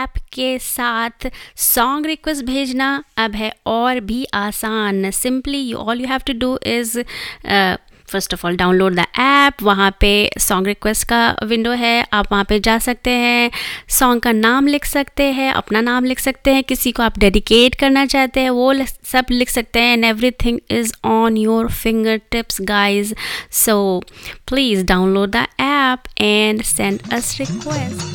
App के साथ song request भेजना अब है और भी आसान। Simply all you have to do is first of all download the app. वहाँ पे सॉन्ग रिक्वेस्ट का विंडो है, आप वहाँ पे जा सकते हैं, सॉन्ग का नाम लिख सकते हैं, अपना नाम लिख सकते हैं, किसी को आप डेडिकेट करना चाहते हैं वो सब लिख सकते हैं। And everything is on your finger tips guys. So please download the app and send us request.